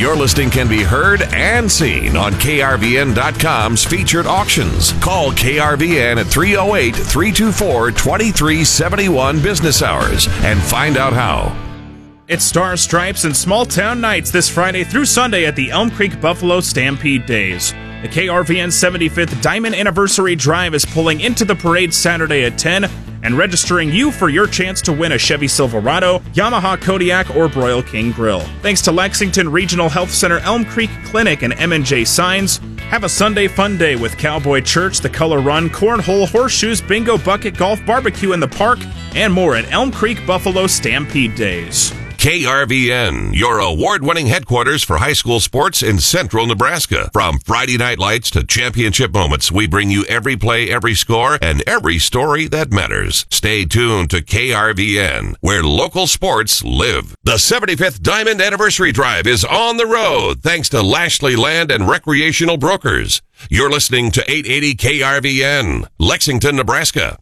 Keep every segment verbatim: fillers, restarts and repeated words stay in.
Your listing can be heard and seen on K R V N dot com's featured auctions. Call K R V N at three oh eight, three two four, two three seven one business hours and find out how. It's Star Stripes and Small Town Nights this Friday through Sunday at the Elm Creek Buffalo Stampede Days. The K R V N seventy-fifth Diamond Anniversary Drive is pulling into the parade Saturday at ten and registering you for your chance to win a Chevy Silverado, Yamaha Kodiak, or Broil King Grill. Thanks to Lexington Regional Health Center, Elm Creek Clinic, and M and J Signs. Have a Sunday fun day with Cowboy Church, the Color Run, Cornhole, Horseshoes, Bingo, Bucket Golf, Barbecue in the Park, and more at Elm Creek Buffalo Stampede Days. K R V N, your award-winning headquarters for high school sports in central Nebraska. From Friday night lights to championship moments, we bring you every play, every score, and every story that matters. Stay tuned to K R V N, where local sports live. The seventy-fifth Diamond Anniversary Drive is on the road, thanks to Lashley Land and Recreational Brokers. You're listening to eight eighty K R V N, Lexington, Nebraska.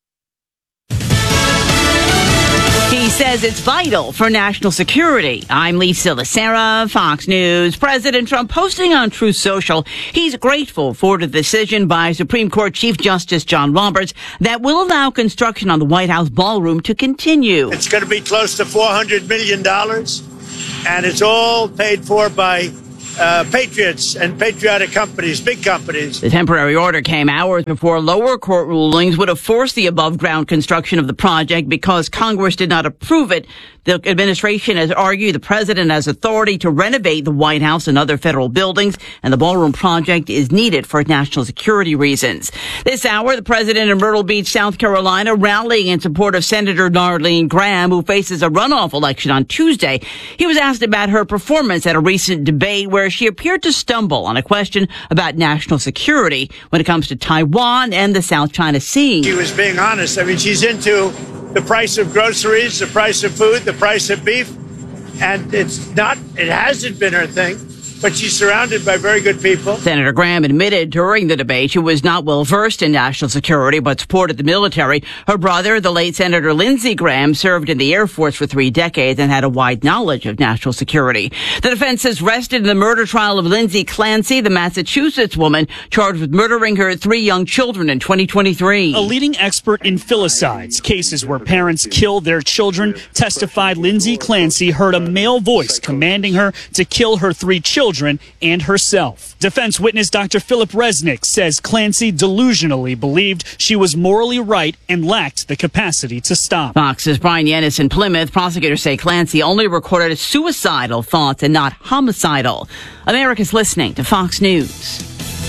He says it's vital for national security. I'm Lisa Lacera, Fox News. President Trump posting on Truth Social he's grateful for the decision by Supreme Court Chief Justice John Roberts that will allow construction on the White House ballroom to continue. It's going to be close to four hundred million dollars, and it's all paid for by Uh, patriots and patriotic companies, big companies. The temporary order came hours before lower court rulings would have forced the above-ground construction of the project because Congress did not approve it. The administration has argued the president has authority to renovate the White House and other federal buildings, and the ballroom project is needed for national security reasons. This hour, the president in Myrtle Beach, South Carolina, rallying in support of Senator Darlene Graham, who faces a runoff election on Tuesday. He was asked about her performance at a recent debate where she appeared to stumble on a question about national security when it comes to Taiwan and the South China Sea. She was being honest. I mean, she's into the price of groceries, the price of food, the price of beef, and it's not, it hasn't been her thing, but she's surrounded by very good people. Senator Graham admitted during the debate she was not well versed in national security, but supported the military. Her brother, the late Senator Lindsey Graham, served in the Air Force for three decades and had a wide knowledge of national security. The defense has rested in the murder trial of Lindsay Clancy, the Massachusetts woman charged with murdering her three young children in twenty twenty-three. A leading expert in filicides, cases where parents kill their children, testified Lindsay Clancy heard a male voice commanding her to kill her three children and herself. Defense witness Doctor Philip Resnick says Clancy delusionally believed she was morally right and lacked the capacity to stop. Fox's Brian Yennis in Plymouth. Prosecutors say Clancy only recorded suicidal thoughts and not homicidal. America's listening to Fox News.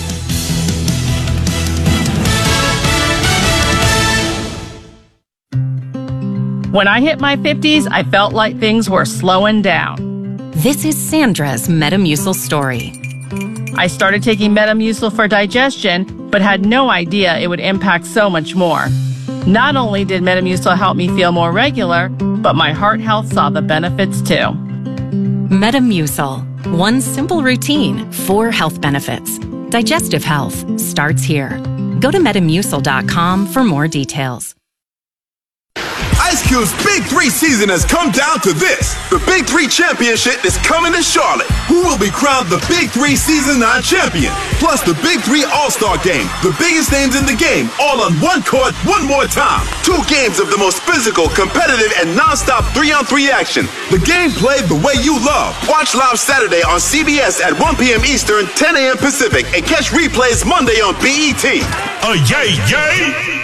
When I hit my fifties, I felt like things were slowing down. This is Sandra's Metamucil story. I started taking Metamucil for digestion, but had no idea it would impact so much more. Not only did Metamucil help me feel more regular, but my heart health saw the benefits too. Metamucil. One simple routine, four health benefits. Digestive health starts here. Go to metamucil dot com for more details. Ice Cube's Big Three season has come down to this. The Big Three Championship is coming to Charlotte. Who will be crowned the Big Three Season nine champion? Plus the Big Three All-Star Game. The biggest names in the game, all on one court, one more time. Two games of the most physical, competitive, and non-stop three-on-three action. The game played the way you love. Watch live Saturday on C B S at one p.m. Eastern, ten a.m. Pacific, and catch replays Monday on B E T. Oh, yay, yay!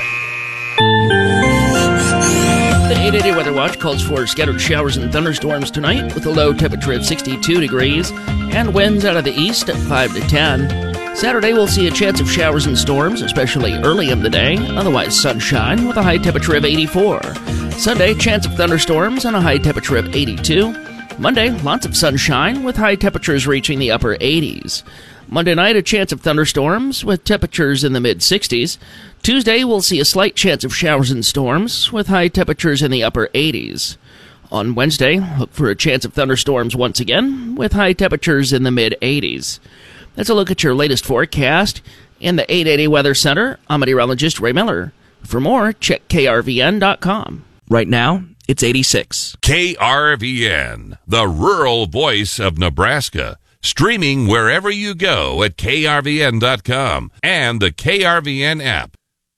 The eight eighty Weather Watch calls for scattered showers and thunderstorms tonight with a low temperature of sixty-two degrees and winds out of the east at five to ten. Saturday, we'll see a chance of showers and storms, especially early in the day. Otherwise, sunshine with a high temperature of eighty-four. Sunday, chance of thunderstorms and a high temperature of eighty-two. Monday, lots of sunshine with high temperatures reaching the upper eighties. Monday night, a chance of thunderstorms with temperatures in the mid-sixties. Tuesday, we'll see a slight chance of showers and storms with high temperatures in the upper eighties. On Wednesday, look for a chance of thunderstorms once again with high temperatures in the mid-eighties. That's a look at your latest forecast. In the eight eighty Weather Center, I'm meteorologist Ray Miller. For more, check K R V N dot com. Right now, it's eighty-six. K R V N, the rural voice of Nebraska. Streaming wherever you go at K R V N dot com and the K R V N app.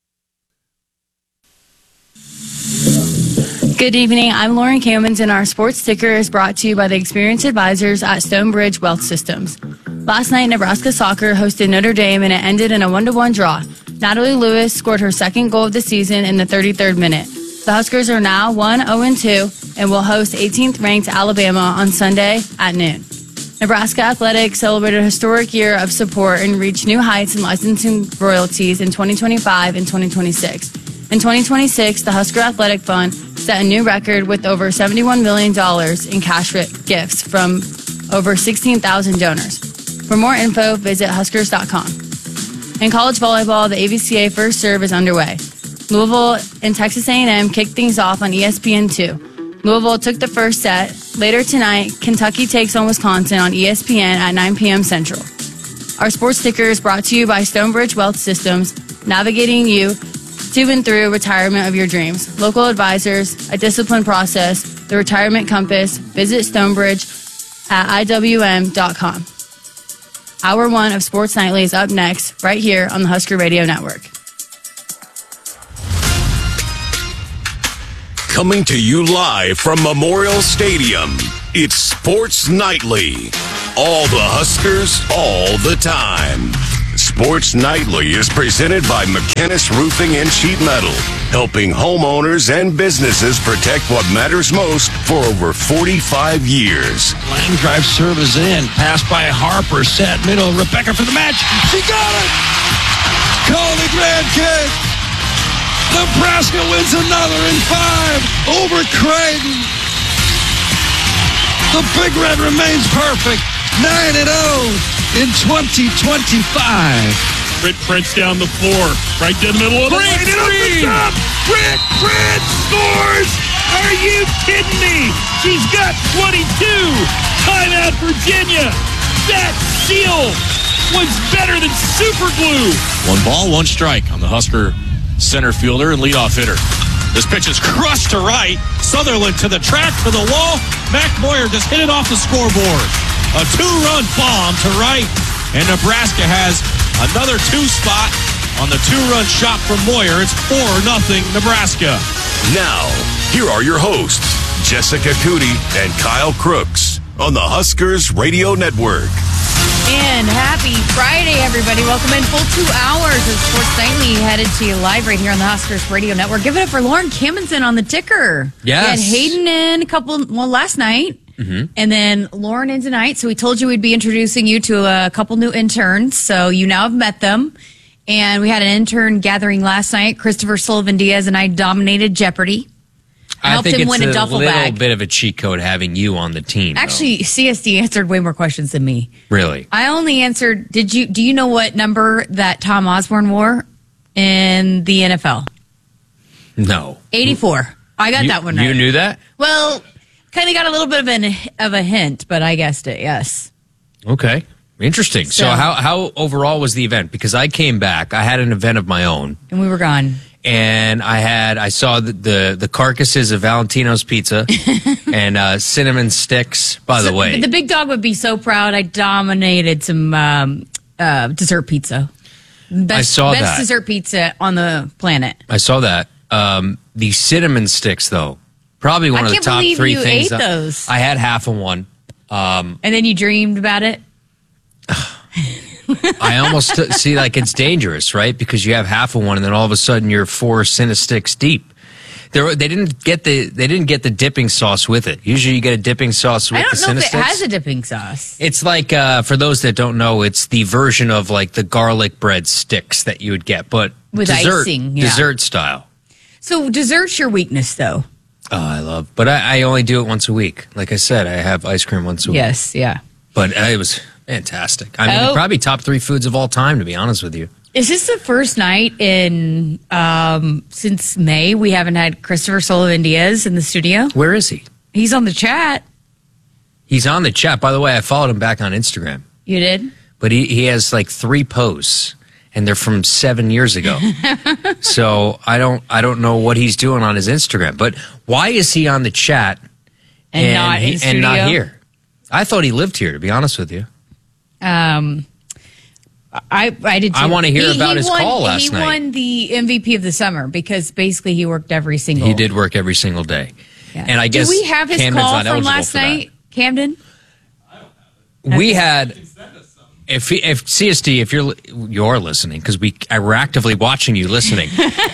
Good evening. I'm Lauren Kamens, and our sports ticker is brought to you by the experienced advisors at Stonebridge Wealth Systems. Last night, Nebraska soccer hosted Notre Dame, and it ended in a one to one draw. Natalie Lewis scored her second goal of the season in the thirty-third minute. The Huskers are now one oh two and will host eighteenth-ranked Alabama on Sunday at noon. Nebraska Athletics celebrated a historic year of support and reached new heights in licensing royalties in twenty twenty-five and twenty twenty-six. In twenty twenty-six, the Husker Athletic Fund set a new record with over seventy-one million dollars in cash gifts from over sixteen thousand donors. For more info, visit huskers dot com. In college volleyball, the A V C A First Serve is underway. Louisville and Texas A and M kicked things off on E S P N two. Louisville took the first set. Later tonight, Kentucky takes on Wisconsin on E S P N at nine p.m. Central. Our sports ticker is brought to you by Stonebridge Wealth Systems, navigating you to and through retirement of your dreams. Local advisors, a disciplined process, the retirement compass. Visit Stonebridge at I W M dot com. Hour one of Sports Nightly is up next, right here on the Husker Radio Network. Coming to you live from Memorial Stadium, it's Sports Nightly. All the Huskers, all the time. Sports Nightly is presented by McKinnis Roofing and Sheet Metal, helping homeowners and businesses protect what matters most for over forty-five years. Line drive serve is in. Pass by Harper. Set middle. Rebecca for the match. She got it! Call the grand kick. Nebraska wins another in five over Creighton. The Big Red remains perfect. nine and oh in twenty twenty-five. Britt Prince down the floor. Right down the middle of the Britt lane. Britt Prince scores! Are you kidding me? She's got twenty-two. Timeout, Virginia. That seal was better than super glue. One ball, one strike on the Husker center fielder and leadoff hitter. This pitch is crushed to right. Sutherland to the track, to the wall. Mac Moyer just hit it off the scoreboard. A two-run bomb to right, and Nebraska has another two spot on the two-run shot from Moyer. It's four nothing Nebraska. Now, here are your hosts, Jessica Cootie and Kyle Crooks on the Huskers Radio Network. And happy Friday, everybody. Welcome in. Full two hours of Sports Nightly headed to you live right here on the Huskers Radio Network. Give it up for Lauren Kammensen on the ticker. Yes. We had Hayden in a couple, well, last night. Mm-hmm. And then Lauren in tonight. So we told you we'd be introducing you to a couple new interns. So you now have met them. And we had an intern gathering last night. Christopher Sullivan Diaz and I dominated Jeopardy. I, I helped think him it's win a, a duffel little bag. bit of a cheat code having you on the team. Actually, C S D answered way more questions than me. Though. Really? I only answered, did you, do you know what number that Tom Osborne wore in the N F L? No. eighty-four. I got you, that one right. You knew that? Well, kind of got a little bit of an of a hint, but I guessed it, yes. Okay. Interesting. So, So- how, how overall was the event? Because I came back. I had an event of my own. And we were gone. And I had, I saw the, the, the carcasses of Valentino's pizza and uh, cinnamon sticks, by the So, way. The big dog would be so proud. I dominated some um, uh, dessert pizza. Best, I saw best that. dessert pizza on the planet. I saw that. Um, the cinnamon sticks, though, probably one I of the can't top believe three you things. ate that- those. I had half of one. Um, And then you dreamed about it? I almost t- see like it's dangerous, right? Because you have half of one, and then all of a sudden you're four Cinesticks deep. There, they didn't get the they didn't get the dipping sauce with it. Usually, you get a dipping sauce with I the don't know if it Cinesticks. has a dipping sauce. It's like uh, for those that don't know, it's the version of like the garlic bread sticks that you would get, but With dessert, icing, yeah. dessert style. So dessert's your weakness, though. Oh, I love, but I, I only do it once a week. Like I said, I have ice cream once a week. Yes, yeah. But uh, it was fantastic. I mean, Oh. probably top three foods of all time, to be honest with you. Is this the first night in um, since May we haven't had Christopher Sullivan Diaz in the studio? Where is he? He's on the chat. He's on the chat. By the way, I followed him back on Instagram. You did? But he, he has like three posts. and they're from seven years ago. So I don't I don't know what he's doing on his Instagram. But why is he on the chat and, and, not, he, in and not studio? here? I thought he lived here, to be honest with you. Um, I I did. Too. I want to hear He- about he his won, call last he night. He won the M V P of the summer because basically he worked every single. He did work every single day. Yeah. And I guess do we have his Camden's call not from eligible last for that. night, Camden? We had, if if C S D, if you're you're listening, because we I were actively watching you listening.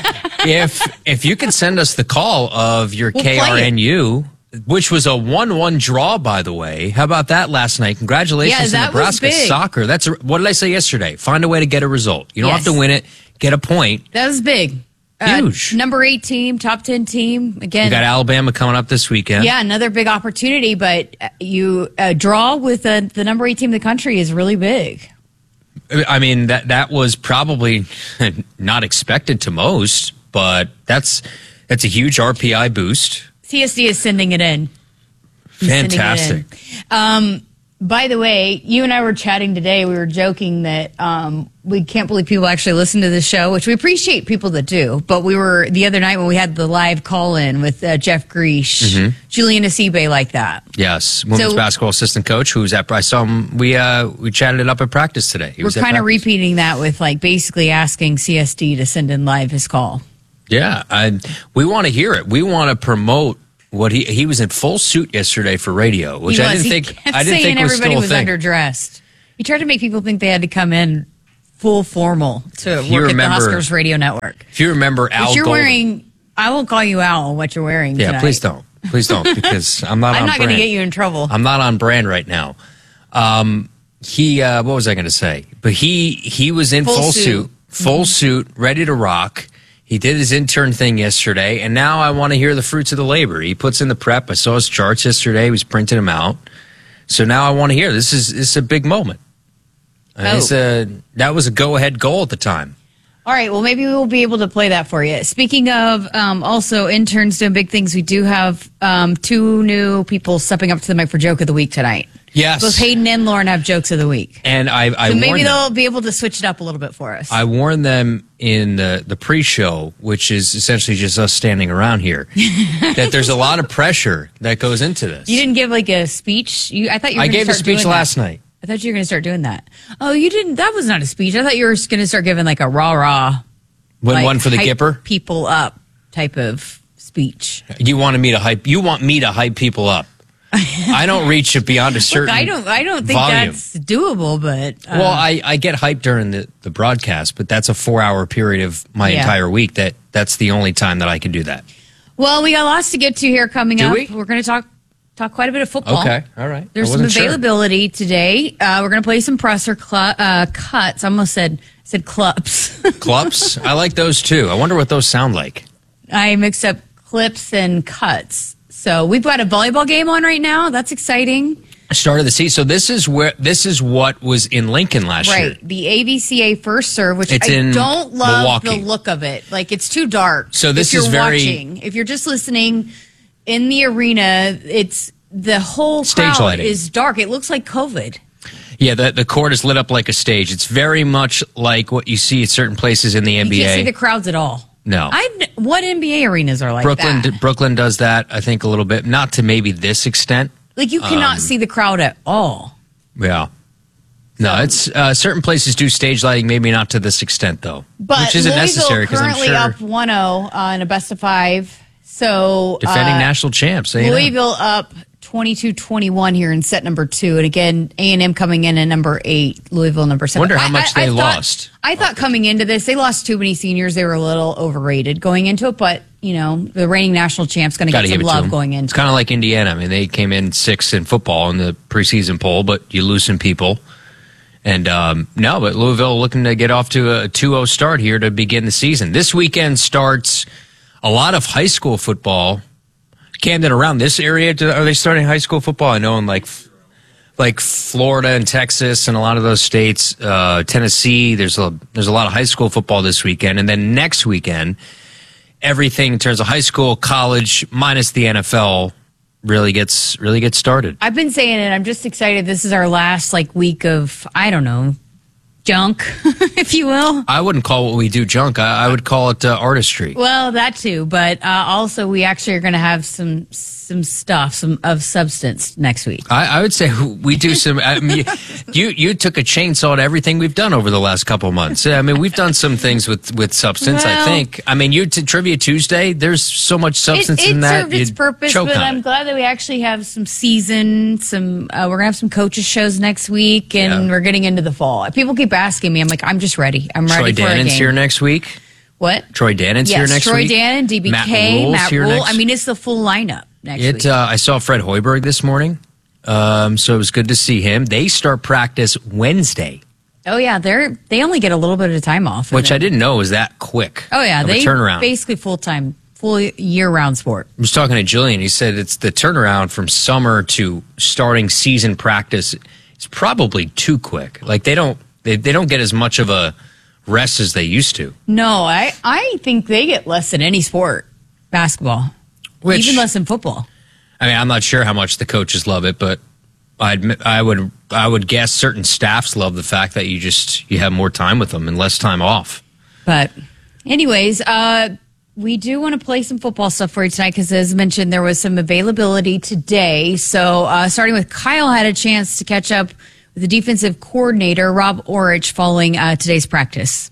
if if you can send us the call of your We'll K play R N U, which was a one one draw, by the way. How about that last night? Congratulations Yeah, to that was Nebraska big. soccer. That's a, what did I say yesterday? Find a way to get a result. You don't Yes. have to win it. Get a point. That was big. Huge. Uh, number eight team, top ten team again. You got Alabama coming up this weekend. Yeah, another big opportunity, but uh, you uh, draw with uh, the number eight team in the country is really big. I mean, that that was probably not expected to most, but that's that's a huge R P I boost. C S D is sending it in. He's sending it Fantastic. in. Um, by the way, you and I were chatting today. We were joking that um, we can't believe people actually listen to the show, which we appreciate people that do. But we were the other night when we had the live call in with uh, Jeff Greesh, Mhm. Julian Asibe, like that. Yes, women's So- basketball assistant coach who's at. I saw him. We uh we chatted it up at practice today. He We're was at kind of practice. repeating that with like basically asking C S D to send in live his call. Yeah, I, we want to hear it. We want to promote what he he was in full suit yesterday for radio, which he I was. didn't He think kept I didn't saying think was everybody still a was thing. underdressed. He tried to make people think they had to come in full formal to If you work remember- at the Huskers radio network. If you remember Al But you're Golden, wearing. I won't call you out on what you're wearing. yeah, tonight. please don't, please don't, because I'm not. I'm on not going to brand. get you in trouble. I'm not on brand right now. Um, he, uh, what was I going to say? But he, he was in Full full, suit. suit, full suit, ready to rock. He did his intern thing yesterday, and now I want to hear the fruits of the labor. He puts in the prep. I saw his charts yesterday. He was printing them out. So now I want to hear. This is this is a big moment. Uh, Oh. it's a, that was a go-ahead goal at the time. All right. Well, maybe we'll be able to play that for you. Speaking of um, also interns doing big things, we do have um, two new people stepping up to the mic for Joke of the Week tonight. Yes. Both Hayden and Lauren have Jokes of the Week. And I, I So maybe warned them. they'll be able to switch it up a little bit for us. I warned them in the, the pre-show, which is essentially just us standing around here, that there's a lot of pressure that goes into this. You didn't give like a speech. You, I thought you were I gonna gave a start speech doing last that. night. I thought you were going to start doing that. Oh, you didn't. That was not a speech. I thought you were going to start giving like a rah rah. When like, one for the hype Gipper? people up type of speech. You wanted me to hype. You want me to hype people up. I don't reach it beyond a certain. Look, I don't. I don't think volume. that's doable. But uh, Well, I, I get hyped during the, the broadcast, but that's a four hour period of my Yeah. entire week. That that's the only time that I can do that. well, we got lots to get to here coming Do up. we? We're going to talk talk quite a bit of football. Okay, all right. There's I some wasn't sure. availability today. Uh, we're going to play some presser cl- uh, cuts. I almost said said clubs. Clubs, I like those too. I wonder what those sound like. I mixed up clips and cuts. So we've got a volleyball game on right now. That's exciting. Start of the season. So this is where this is what was in Lincoln last year. Right. The A B C A first serve, which It's I in don't love Milwaukee. the look of it. Like it's too dark. So this if you're is very- watching. If you're just listening in the arena, it's the whole Stage crowd lighting. is dark. It looks like COVID. Yeah, the the court is lit up like a stage. It's very much like what you see at certain places in the N B A. You can't see the crowds at all. No. I what N B A arenas are like Brooklyn that? Brooklyn does that, I think, a little bit. Not to maybe this extent. Like you cannot Um, see the crowd at all. Yeah. No, it's uh, certain places do stage lighting, maybe not to this extent though, But which isn't Louisville necessary because I'm currently sure up one oh uh, in a best of five. So defending uh, national champs. A and M. Louisville up twenty-two twenty-one here in set number two. And again, A and M coming in at number eight, Louisville number seven. Wonder how I- much I- I they thought- lost. I thought coming into this, they lost too many seniors. They were a little overrated going into it, but, you know, the reigning national champ's going to Gotta get some give it to love them. going It's into kind of like Indiana. I mean, they came in sixth in football in the preseason poll, but you lose some people. And um, no, but Louisville looking to get off to a two oh start here to begin the season. This weekend starts a lot of high school football. Camden, around this area, do- are they starting high school football? I know in like like Florida and Texas and a lot of those states, uh, Tennessee. There's a there's a lot of high school football this weekend, and then next weekend, everything in terms of high school, college, minus the N F L, really gets really gets started. I've been saying it. I'm just excited. This is our last like week of, I don't know, junk, if you will. I wouldn't call what we do junk. I, I would call it uh, artistry. Well, that too, but uh, also we actually are going to have some some stuff, some of substance next week. I, I would say we do some. I mean, you you took a chainsaw to everything we've done over the last couple of months. I mean, we've done some things with, with substance. Well, I think. I mean, you to Trivia Tuesday. There's so much substance it, it in that. served its purpose, choke but on I'm it. glad that we actually have some season. Some uh, we're gonna have some coaches shows next week, and Yeah. we're getting into the fall. People keep asking me. I'm like, I'm just ready. I'm Troy ready for a Dannon's game. here next week. What? Troy Dannon's yes, here next Troy week. Dannon, D B K, Matt Matt, Rule's here Rule. next- I mean, it's the full lineup next It. week. Uh, I saw Fred Hoiberg this morning, um, so it was good to see him. They start practice Wednesday, Oh yeah, they're they only get a little bit of time off. and which I then- didn't know was that quick. Oh yeah, of a they turnaround. basically full time, full year round sport. I was talking to Jillian. He said it's the turnaround from summer to starting season practice. It's probably too quick. Like they don't they, they don't get as much of a rest as they used to. No, I I think they get less than any sport, basketball, Which- even less than football. I mean, I'm not sure how much the coaches love it, but I'd I would I would guess certain staffs love the fact that you just you have more time with them and less time off. But, anyways, uh, we do want to play some football stuff for you tonight because, as mentioned, there was some availability today. So, uh, starting with Kyle, had a chance to catch up with the defensive coordinator Rob Orich following uh, today's practice.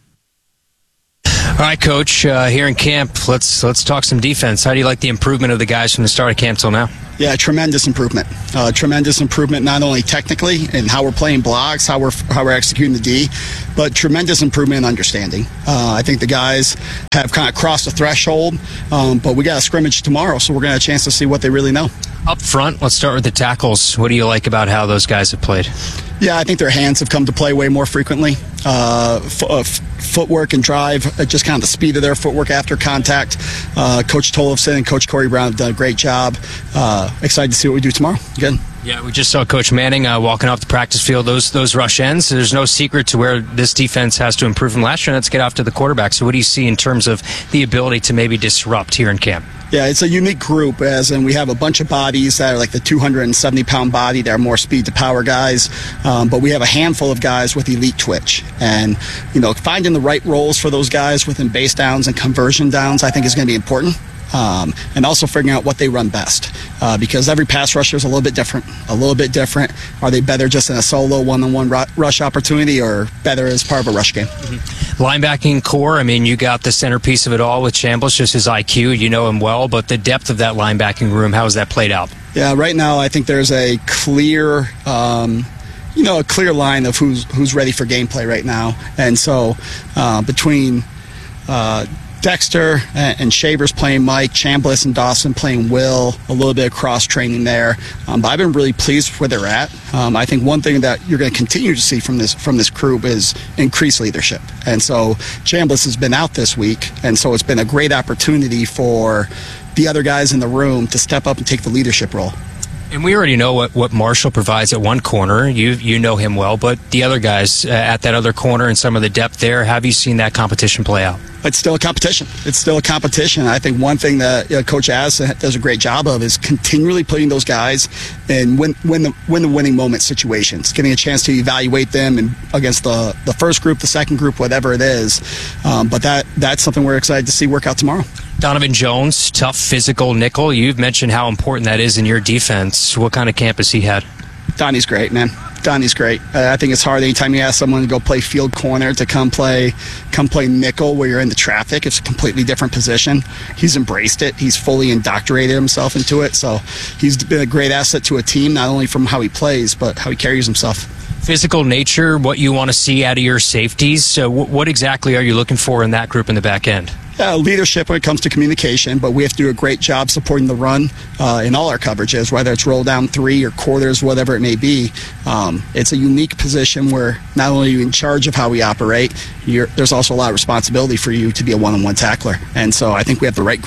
All right, Coach. Uh, here in camp, let's let's talk some defense. How do you like the improvement of the guys from the start of camp till now? Yeah, tremendous improvement. Uh, tremendous improvement, not only technically in how we're playing blocks, how we're how we're executing the D, but tremendous improvement in understanding. Uh, I think the guys have kind of crossed the threshold, um, but we got a scrimmage tomorrow, so we're going to have a chance to see what they really know. Up front, let's start with the tackles. What do you like about how those guys have played? Yeah, I think their hands have come to play way more frequently. Uh, f- uh, f- footwork and drive, uh, just kind of the speed of their footwork after contact. Uh, Coach Tollefson and Coach Corey Brown have done a great job. Uh, excited to see what we do tomorrow. Good. Yeah, we just saw Coach Manning uh, walking off the practice field. Those those rush ends. There's no secret to where this defense has to improve from last year. Let's get off to the quarterback. So, what do you see in terms of the ability to maybe disrupt here in camp? Yeah, it's a unique group, as in we have a bunch of bodies that are like the two hundred seventy pound body that are more speed to power guys, um, but we have a handful of guys with elite twitch. And, you know, finding the right roles for those guys within base downs and conversion downs, I think is going to be important. Um, and also figuring out what they run best, uh, because every pass rusher is a little bit different, a little bit different. Are they better just in a solo one-on-one ru- rush opportunity or better as part of a rush game? Mm-hmm. Linebacking core, I mean, you got the centerpiece of it all with Chambliss, just his I Q. You know him well, but the depth of that linebacking room, how has that played out? Yeah, right now I think there's a clear... Um, you know, a clear line of who's who's ready for gameplay right now. And so uh, between uh, Dexter and, and Shavers playing Mike, Chambliss and Dawson playing Will, a little bit of cross-training there. Um, but I've been really pleased with where they're at. Um, I think one thing that you're going to continue to see from this from this group is increased leadership. And so Chambliss has been out this week, and so it's been a great opportunity for the other guys in the room to step up and take the leadership role. And we already know what, what Marshall provides at one corner. You you know him well, but the other guys uh, at that other corner and some of the depth there, have you seen that competition play out? It's still a competition. It's still a competition. I think one thing that you know, Coach Az does a great job of is continually putting those guys in win, win, the, win the winning moment situations, getting a chance to evaluate them and against the, the first group, the second group, whatever it is. Um, but that that's something we're excited to see work out tomorrow. Donovan Jones, tough physical nickel. You've mentioned how important that is in your defense. What kind of camp has he had? Donnie's great, man. Donnie's great. Uh, I think it's hard anytime you ask someone to go play field corner to come play come play nickel where you're in the traffic. It's a completely different position. He's embraced it. He's fully indoctrinated himself into it. So he's been a great asset to a team, not only from how he plays, but how he carries himself. Physical nature, what you want to see out of your safeties. So what exactly are you looking for in that group in the back end? Uh, leadership when it comes to communication, but we have to do a great job supporting the run uh, in all our coverages, whether it's roll down three or quarters, whatever it may be. Um, it's a unique position where not only are you in charge of how we operate, you're, there's also a lot of responsibility for you to be a one-on-one tackler. And so I think we have the right group.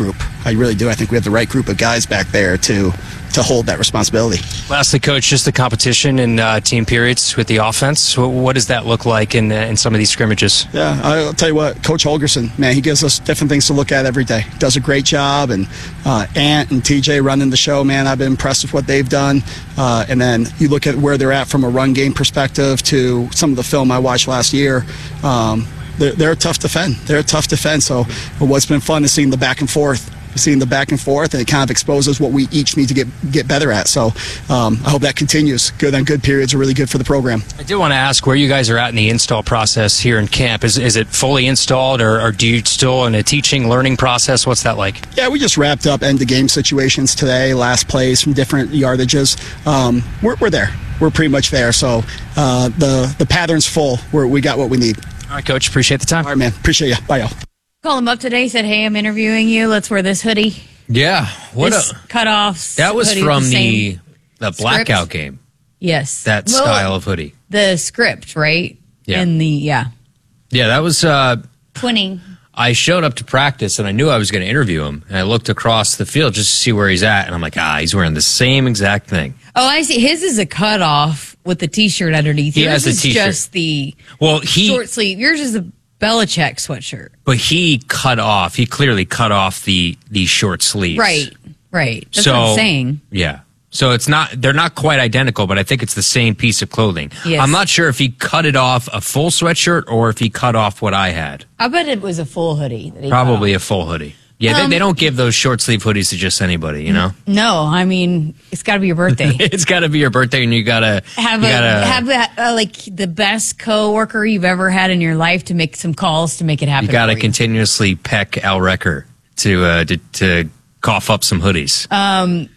I really do. I think we have the right group of guys back there to to hold that responsibility. Lastly, Coach, just the competition in uh, team periods with the offense. What, what does that look like in uh, in some of these scrimmages? Yeah, I'll tell you what, Coach Holgerson, man, he gives us different things to look at every day. Does a great job, and uh, Ant and T J running the show, man, I've been impressed with what they've done. Uh, and then you look at where they're at from a run game perspective to some of the film I watched last year. Um, they're, they're a tough defense. They're a tough defense. So what's been fun is seeing the back and forth. Seeing the back and forth, and it kind of exposes what we each need to get get better at. So um, I hope that continues. Good on good periods are really good for the program. I do want to ask where you guys are at in the install process here in camp. Is is it fully installed, or, or do you still in a teaching, learning process? What's that like? Yeah, we just wrapped up end of game situations today, last plays from different yardages. Um, we're, we're there. We're pretty much there. So uh, the, the pattern's full. We're, we got what we need. All right, Coach. Appreciate the time. All right, man. Appreciate you. Bye, y'all. Called him up today, said, hey, I'm interviewing you. Let's wear this hoodie. Yeah. What this a cutoffs. That was hoodie from the, the the blackout script. game. Yes. That Well, style of hoodie. The script, right? Yeah. And the, yeah. Yeah, that was uh Twinning. I showed up to practice and I knew I was going to interview him. And I looked across the field just to see where he's at. And I'm like, ah, he's wearing the same exact thing. Oh, I see. His is a cutoff with the T-shirt underneath. He Yours has a is T-shirt. just the Well, he, short sleeve. Yours is a Belichick sweatshirt. but he cut off, he clearly cut off the, the short sleeves. Right, right. That's so, what I'm saying. Yeah. So it's not, they're not quite identical, but I think it's the same piece of clothing. Yes. I'm not sure if he cut it off a full sweatshirt or if he cut off what I had. I bet it was a full hoodie. That he Probably cut a full hoodie. Yeah, Um, they, they don't give those short sleeve hoodies to just anybody, you know? off. No, I mean, it's got to be your birthday. It's got to be your birthday and you got to have you a, gotta, have a, uh, like the best coworker you've ever had in your life to make some calls to make it happen. you got to for you. continuously peck Al Recker to, uh, to to cough up some hoodies. Um,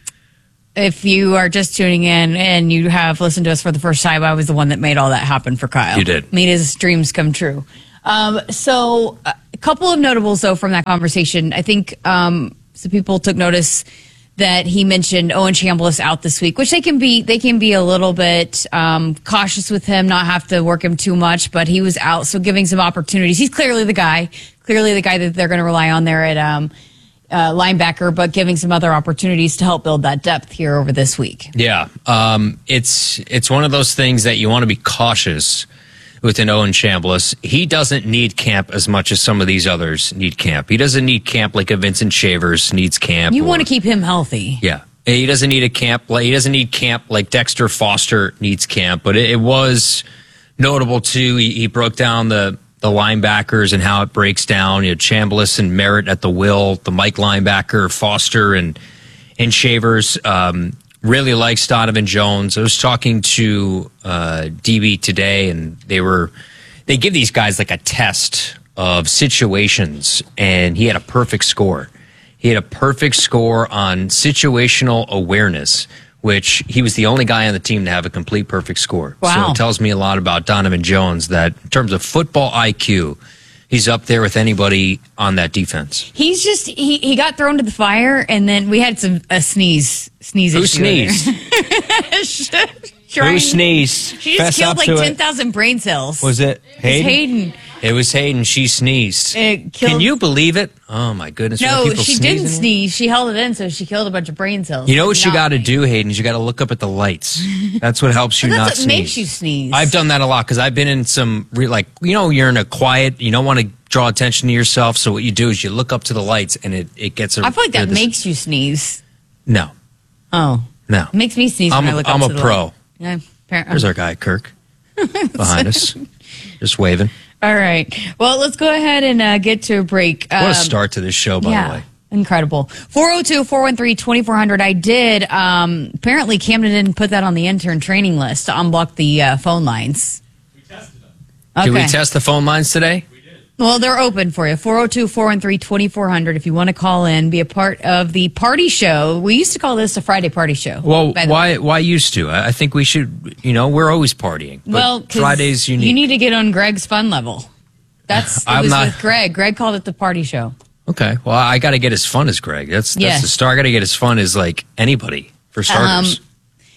if you are just tuning in and you have listened to us for the first time, I was the one that made all that happen for Kyle. You did. Made his dreams come true. Um, so uh, a couple of notables though from that conversation. I think um, some people took notice that he mentioned Owen Chambliss out this week, which they can be they can be a little bit um, cautious with him, not have to work him too much, but he was out, so giving some opportunities. He's clearly the guy, clearly the guy that they're going to rely on there at um, uh, linebacker, but giving some other opportunities to help build that depth here over this week. Yeah, um, it's it's one of those things that you want to be cautious with an Owen Chambliss. He doesn't need camp as much as some of these others need camp. He doesn't need camp like a Vincent Shavers needs camp. You or- want to keep him healthy. Yeah. He doesn't need a camp like he doesn't need camp like Dexter Foster needs camp, but it, it was notable too. He, he broke down the the linebackers and how it breaks down. You know, Chambliss and Merritt at the will, the Mike linebacker, Foster and and Shavers. Um, really likes Donovan Jones. I was talking to uh, D B today, and they were they give these guys like a test of situations, and he had a perfect score. He had a perfect score on situational awareness, which he was the only guy on the team to have a complete perfect score. Wow. So it tells me a lot about Donovan Jones that in terms of football I Q, he's up there with anybody on that defense. He's just he, he got thrown to the fire, and then we had some a sneeze sneeze. Who issue there. sneezed? Trying- Who sneezed? She just Fess killed up like to it. ten thousand brain cells. Was it Hayden? Hayden. It was Hayden. She sneezed. It killed- Can you believe it? Oh my goodness! No, People she sneezing? didn't sneeze. She held it in, so she killed a bunch of brain cells. You know what you Not- got to do, Hayden? Is you got to look up at the lights. That's what helps you But not that's what sneeze. makes you sneeze. I've done that a lot because I've been in some re- like you know you're in a quiet. You don't want to draw attention to yourself, so what you do is you look up to the lights, and it it gets. A, I feel like that this- makes you sneeze. no, Oh, no. it makes me sneeze I'm when a- I look I'm up a to the pro. light. Yeah, apparently. There's our guy Kirk behind us, just waving. All right. Well, let's go ahead and uh, get to a break. What a Um, start to this show, by yeah. the way. Incredible. four oh two, four one three, two four zero zero. I did. Um, apparently, Camden didn't put that on the intern training list to unblock the uh, phone lines. We tested them. Did we test the phone lines today? Well, they're open for you. four oh two, four one three, two four zero zero. If you want to call in, be a part of the party show. We used to call this a Friday party show. Well, by the why why used to? I I think we should. You know, we're always partying. But Well, 'cause Friday's unique. You need to get on Greg's fun level. That's it I'm was not- with Greg. Greg called it the party show. Okay. Well, I got to get as fun as Greg. That's that's Yes. the star. I got to get as fun as like anybody for starters. Um,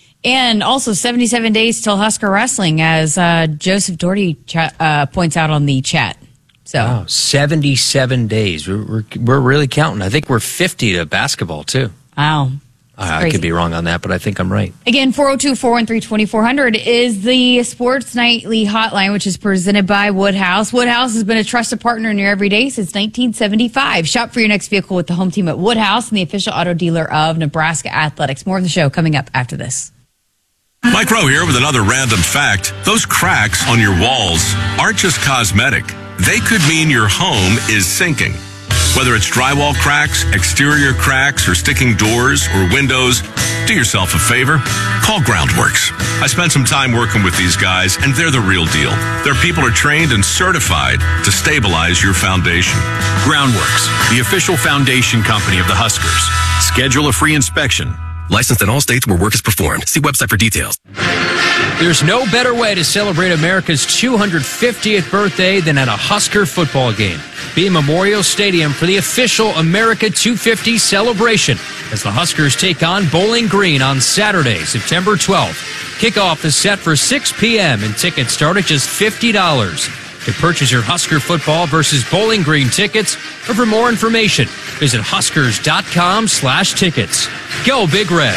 and also seventy-seven days till Husker wrestling, as uh, Joseph Doherty cha- uh, points out on the chat. So wow, seventy-seven days. We're, we're, we're really counting. I think we're fifty to basketball, too. Wow. I, I could be wrong on that, but I think I'm right. Again, four oh two, four one three, two four zero zero is the Sports Nightly hotline, which is presented by Woodhouse. Woodhouse has been a trusted partner in your everyday since nineteen seventy-five. Shop for your next vehicle with the home team at Woodhouse and the official auto dealer of Nebraska Athletics. More of the show coming up after this. Mike Rowe here with another random fact. Those cracks on your walls aren't just cosmetic. They could mean your home is sinking. Whether it's drywall cracks, exterior cracks, or sticking doors or windows, do yourself a favor. Call Groundworks. I spent some time working with these guys, and they're the real deal. Their people are trained and certified to stabilize your foundation. Groundworks, the official foundation company of the Huskers. Schedule a free inspection. Licensed in all states where work is performed. See website for details. There's no better way to celebrate America's two hundred fiftieth birthday than at a Husker football game. Be in Memorial Stadium for the official America two fifty celebration as the Huskers take on Bowling Green on Saturday, September twelfth. Kickoff is set for six p.m. and tickets start at just fifty dollars. To purchase your Husker football versus Bowling Green tickets, or for more information, visit huskers.com slash tickets. Go Big Red.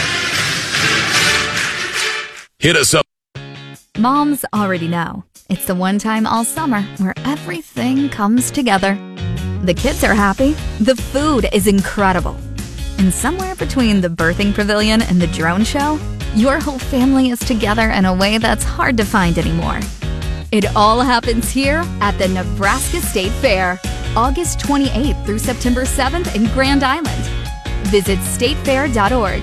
Hit us up. Moms already know. It's the one time all summer where everything comes together. The kids are happy. The food is incredible. And somewhere between the birthing pavilion and the drone show, your whole family is together in a way that's hard to find anymore. It all happens here at the Nebraska State Fair, August twenty-eighth through September seventh in Grand Island. Visit state fair dot org.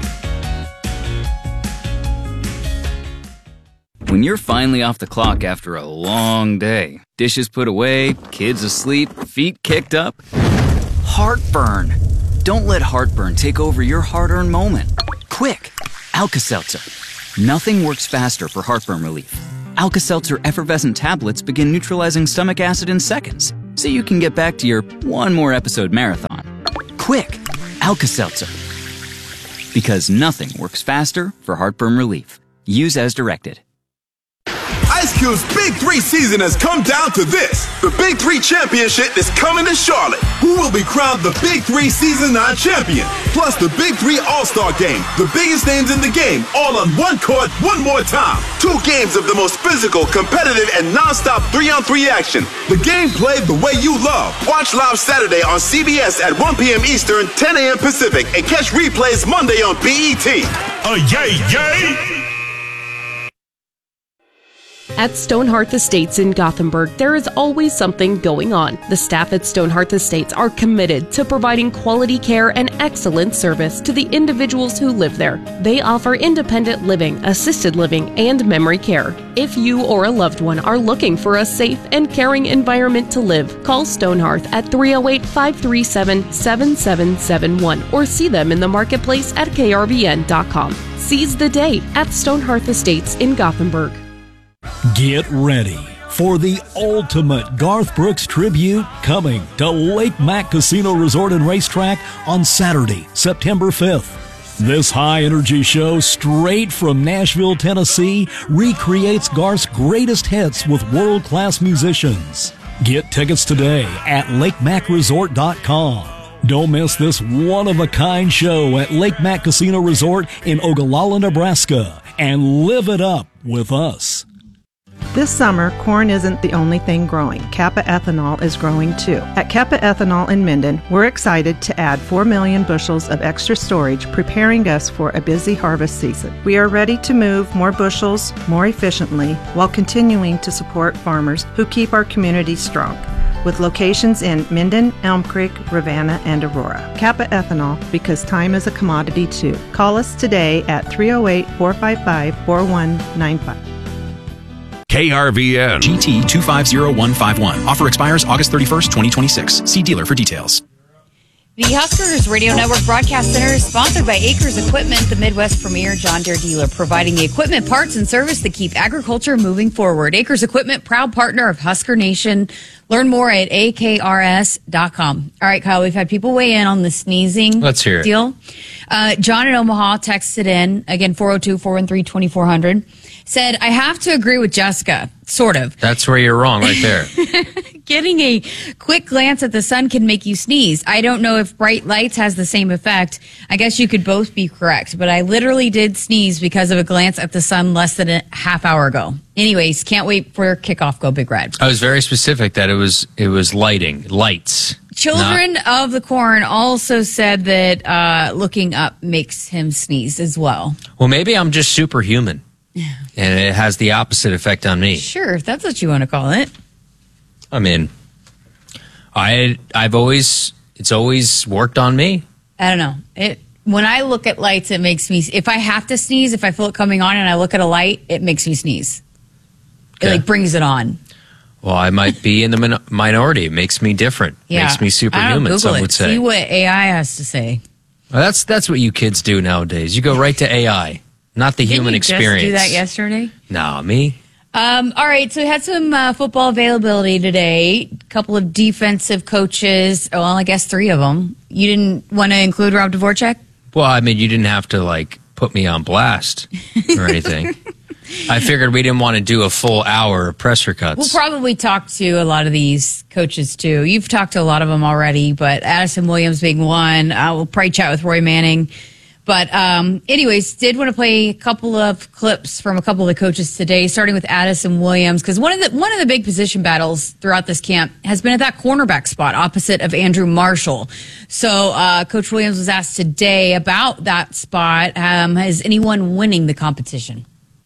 When you're finally off the clock after a long day, dishes put away, kids asleep, feet kicked up, heartburn. Don't let heartburn take over your hard-earned moment. Quick, Alka-Seltzer. Nothing works faster for heartburn relief. Alka-Seltzer effervescent tablets begin neutralizing stomach acid in seconds, so you can get back to your one more episode marathon. Quick, Alka-Seltzer. Because nothing works faster for heartburn relief. Use as directed. Ice Cube's Big Three season has come down to this. The Big Three Championship is coming to Charlotte. Who will be crowned the Big Three Season nine champion? Plus the Big Three All-Star Game. The biggest names in the game, all on one court, one more time. Two games of the most physical, competitive, and non-stop three-on-three action. The game played the way you love. Watch live Saturday on C B S at one p.m. Eastern, ten a.m. Pacific, and catch replays Monday on B E T. Oh, yay, yay! At Stonehearth Estates in Gothenburg, there is always something going on. The staff at Stonehearth Estates are committed to providing quality care and excellent service to the individuals who live there. They offer independent living, assisted living, and memory care. If you or a loved one are looking for a safe and caring environment to live, call Stonehearth at three oh eight, five three seven, seven seven seven one or see them in the marketplace at K R V N dot com. Seize the day at Stonehearth Estates in Gothenburg. Get ready for the ultimate Garth Brooks tribute coming to Lake Mack Casino Resort and Racetrack on Saturday, September fifth. This high-energy show straight from Nashville, Tennessee recreates Garth's greatest hits with world-class musicians. Get tickets today at lake mack resort dot com. Don't miss this one-of-a-kind show at Lake Mack Casino Resort in Ogallala, Nebraska, and live it up with us. This summer, corn isn't the only thing growing. Kappa Ethanol is growing too. At Kappa Ethanol in Minden, we're excited to add four million bushels of extra storage, preparing us for a busy harvest season. We are ready to move more bushels more efficiently while continuing to support farmers who keep our community strong. With locations in Minden, Elm Creek, Ravenna, and Aurora. Kappa Ethanol, because time is a commodity too. Call us today at three oh eight, four five five, four one nine five. K R V N. G T two five zero one five one. Offer expires August thirty-first, twenty twenty-six. See dealer for details. The Huskers Radio Network Broadcast Center is sponsored by Acres Equipment, the Midwest premier John Deere dealer, providing the equipment, parts, and service that keep agriculture moving forward. Acres Equipment, proud partner of Husker Nation. Learn more at A K R S dot com. All right, Kyle, we've had people weigh in on the sneezing Let's hear it. deal. Uh, John in Omaha texted in, again, four oh two, four one three, two four zero zero, said, I have to agree with Jessica. Sort of. That's where you're wrong right there. Getting a quick glance at the sun can make you sneeze. I don't know if bright lights has the same effect. I guess you could both be correct, but I literally did sneeze because of a glance at the sun less than a half hour ago. Anyways, can't wait for kickoff. Go Big Red. I was very specific that it was it was lighting, lights. Children not- of the Corn also said that uh, looking up makes him sneeze as well. Well, maybe I'm just superhuman. And it has the opposite effect on me. Sure, if that's what you want to call it. I mean, I I've always it's always worked on me. I don't know. It when I look at lights, it makes me. If I have to sneeze, if I feel it coming on, and I look at a light, it makes me sneeze. It Okay. like brings it on. Well, I might be in the min- minority. It makes me different. Yeah, Makes me I don't know, superhuman. Google Some it. would say. See what A I has to say. Well, that's that's what you kids do nowadays. You go right to A I, not the Didn't human you experience. Just do that yesterday. No, me. Um, all right, so we had some uh, football availability today. A couple of defensive coaches. Well, I guess three of them. You didn't want to include Rob Dvorak? Well, I mean, you didn't have to like put me on blast or anything. I figured we didn't want to do a full hour of presser cuts. We'll probably talk to a lot of these coaches too. You've talked to a lot of them already, but Addison Williams being one. Uh, we'll probably chat with Roy Manning. But um, anyways, did want to play a couple of clips from a couple of the coaches today, starting with Addison Williams, because one of the one of the big position battles throughout this camp has been at that cornerback spot opposite of Andrew Marshall. So uh, Coach Williams was asked today about that spot. Um, is anyone winning the competition?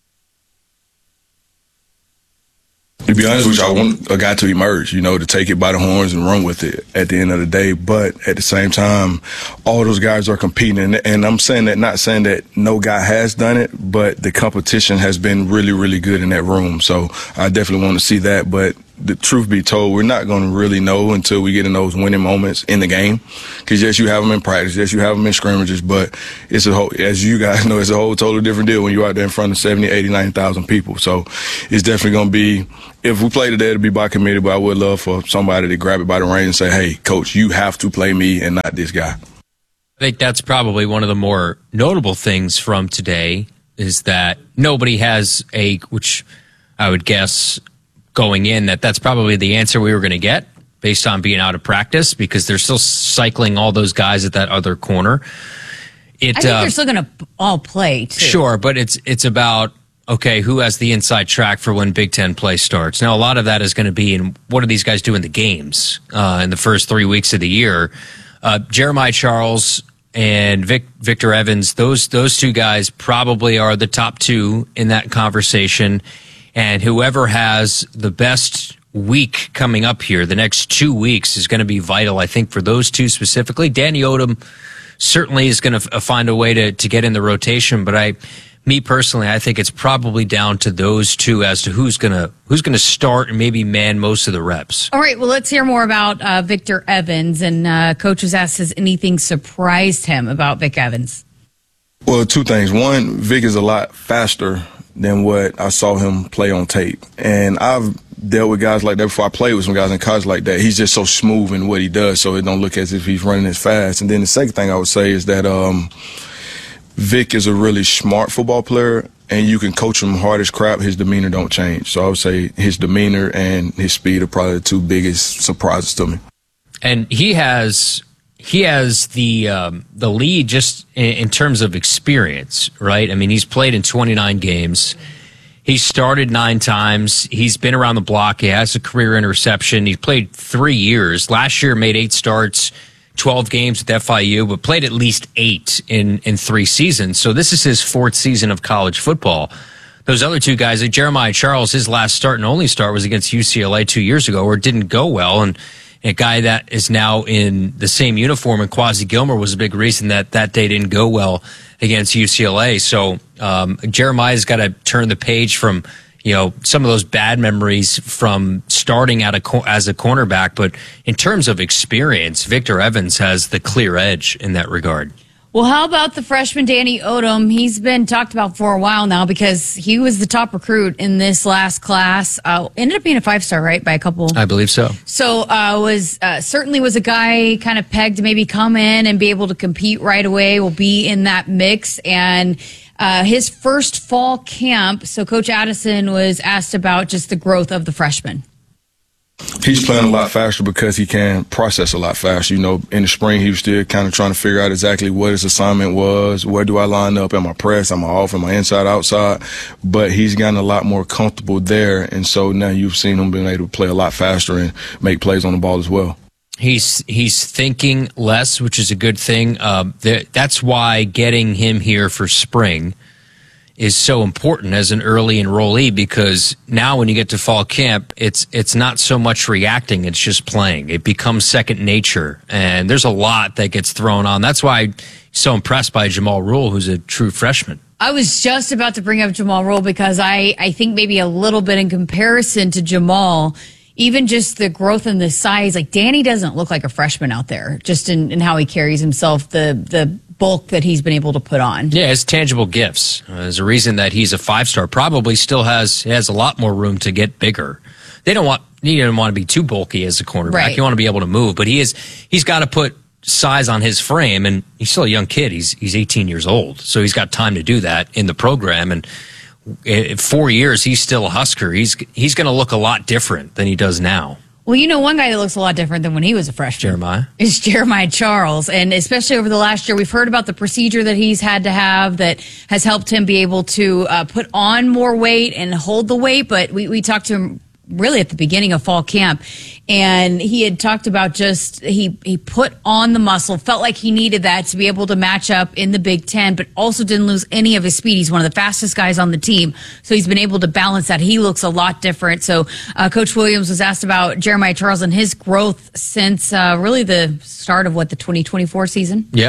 To be honest with you, I want a guy to emerge, you know, to take it by the horns and run with it at the end of the day. But at the same time, all those guys are competing. And, and I'm saying that, not saying that no guy has done it, but the competition has been really, really good in that room. So I definitely want to see that. But the truth be told, we're not going to really know until we get in those winning moments in the game. Because, yes, you have them in practice. Yes, you have them in scrimmages. But it's a whole, as you guys know, it's a whole totally different deal when you're out there in front of seventy, eighty, ninety thousand people. So it's definitely going to be, if we play today, it'll be by committee. But I would love for somebody to grab it by the reins and say, hey, coach, you have to play me and not this guy. I think that's probably one of the more notable things from today is that nobody has a, which I would guess going in, that that's probably the answer we were going to get based on being out of practice because they're still cycling all those guys at that other corner. It, I think uh, they're still going to all play, too. Sure, but it's it's about, okay, who has the inside track for when Big Ten play starts? Now, a lot of that is going to be in what do these guys do in the games uh, in the first three weeks of the year. Uh, Jeremiah Charles and Vic, Victor Evans, those those two guys probably are the top two in that conversation. And whoever has the best week coming up here, the next two weeks is going to be vital, I think, for those two specifically. Danny Odom certainly is going to f- find a way to, to get in the rotation, but I, me personally, I think it's probably down to those two as to who's going to who's going to start and maybe man most of the reps. All right, well, let's hear more about uh, Victor Evans. And uh, Coach was asked, has anything surprised him about Vic Evans? Well, two things. One, Vic is a lot faster than what I saw him play on tape. And I've dealt with guys like that before. I played with some guys in college like that. He's just so smooth in what he does, so it don't look as if he's running as fast. And then the second thing I would say is that um, Vic is a really smart football player, and you can coach him hard as crap. His demeanor don't change. So I would say his demeanor and his speed are probably the two biggest surprises to me. And he has he has the um, the lead just in, in terms of experience, right? I mean, he's played in twenty-nine games. He started nine times. He's been around the block. He has a career interception. He played three years. Last year, made eight starts, twelve games with F I U, but played at least eight in, in three seasons. So this is his fourth season of college football. Those other two guys, like Jeremiah Charles, his last start and only start was against U C L A two years ago, where it didn't go well. And a guy that is now in the same uniform, and Quasi Gilmer was a big reason that that day didn't go well against U C L A. So um, Jeremiah's got to turn the page from, you know, some of those bad memories from starting out a, as a cornerback. But in terms of experience, Victor Evans has the clear edge in that regard. Well, how about the freshman Danny Odom? He's been talked about for a while now because he was the top recruit in this last class. Uh, ended up being a five-star, right, by a couple? I believe so. So uh, was uh, certainly was a guy kind of pegged to maybe come in and be able to compete right away, will be in that mix. And uh, his first fall camp. So Coach Addison was asked about just the growth of the freshman. He's playing a lot faster because he can process a lot faster. You know, in the spring, he was still kind of trying to figure out exactly what his assignment was. Where do I line up? Am I press? Am I off? Am I inside, outside? But he's gotten a lot more comfortable there. And so now you've seen him being able to play a lot faster and make plays on the ball as well. He's he's thinking less, which is a good thing. Uh, that's why getting him here for spring is so important as an early enrollee, because now when you get to fall camp, it's it's not so much reacting, it's just playing. It becomes second nature, and there's a lot that gets thrown on. That's why I'm so impressed by Jamal Rule, who's a true freshman. I was just about to bring up Jamal Rule because I, I think maybe a little bit in comparison to Jamal, even just the growth and the size, like Danny doesn't look like a freshman out there, just in, in how he carries himself, the the bulk that he's been able to put on. Yeah, his tangible gifts. Uh, there's a reason that he's a five-star. Probably still has has a lot more room to get bigger. They don't want you don't want to be too bulky as a cornerback. Right. You want to be able to move, but he is he's got to put size on his frame, and he's still a young kid. He's he's eighteen years old, so he's got time to do that in the program. And in four years, he's still a Husker. He's he's going to look a lot different than he does now. Well, you know, one guy that looks a lot different than when he was a freshman. Jeremiah. Is Jeremiah Charles. And especially over the last year, we've heard about the procedure that he's had to have that has helped him be able to uh, put on more weight and hold the weight. But we, we talked to him really at the beginning of fall camp, and he had talked about just he he put on the muscle, felt like he needed that to be able to match up in the Big Ten, but also didn't lose any of his speed. He's one of the fastest guys on the team, so he's been able to balance that. He looks a lot different. So uh, Coach Williams was asked about Jeremiah Charles and his growth since uh, really the start of what the twenty twenty-four season. Yeah.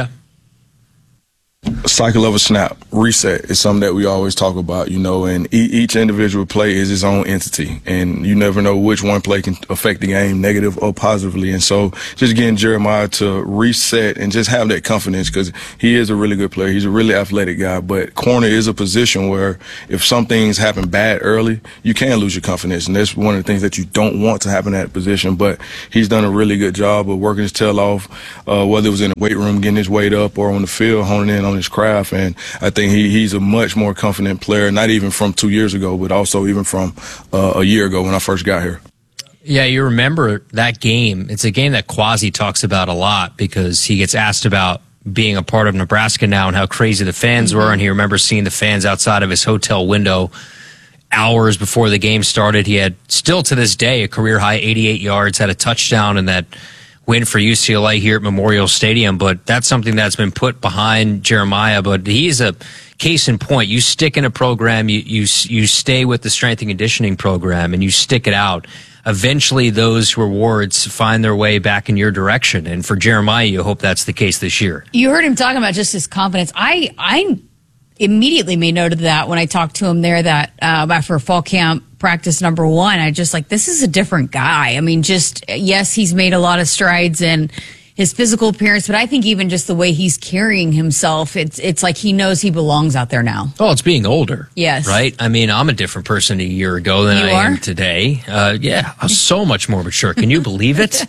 Cycle of a snap, reset is something that we always talk about, you know, and e- each individual play is its own entity, and you never know which one play can affect the game negative or positively. And so just getting Jeremiah to reset and just have that confidence, because he is a really good player. He's a really athletic guy, but corner is a position where if some things happen bad early, you can lose your confidence. And that's one of the things that you don't want to happen in that position. But he's done a really good job of working his tail off, uh, whether it was in the weight room, getting his weight up, or on the field, honing in on his craft. And I think he, he's a much more confident player, not even from two years ago, but also even from uh, a year ago when I first got here. Yeah, you remember that game. It's a game that Quasi talks about a lot because he gets asked about being a part of Nebraska now and how crazy the fans mm-hmm. were. And he remembers seeing the fans outside of his hotel window hours before the game started. He had still to this day a career high eighty-eight yards, had a touchdown in that win for U C L A here at Memorial Stadium, but that's something that's been put behind Jeremiah. But he's a case in point. You stick in a program, you you you stay with the strength and conditioning program, and you stick it out. Eventually, those rewards find their way back in your direction. And for Jeremiah, you hope that's the case this year. You heard him talking about just his confidence. I I immediately made note of that when I talked to him there that uh, after fall camp practice number one. I just like, this is a different guy. I mean, just, yes, he's made a lot of strides in his physical appearance, but I think even just the way he's carrying himself, it's it's like he knows he belongs out there now. Oh, it's being older. Yes. Right? I mean, I'm a different person a year ago than You I am are? today. Uh, yeah, I'm so much more mature. Can you believe it?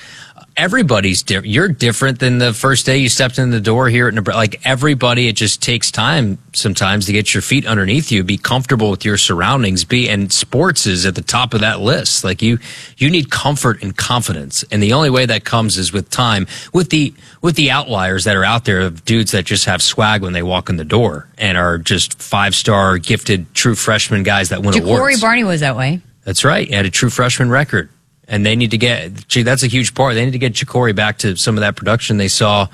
Everybody's different. You're different than the first day you stepped in the door here at Nebraska. Like everybody, it just takes time sometimes to get your feet underneath you, be comfortable with your surroundings. Be and sports is at the top of that list. Like you, you need comfort and confidence, and the only way that comes is with time. With the with the outliers that are out there of dudes that just have swag when they walk in the door and are just five star gifted true freshman guys that win awards. Ja'Cory Barney was that way. That's right. He had a true freshman record. And they need to get, gee, that's a huge part. They need to get Ja'Cory back to some of that production they saw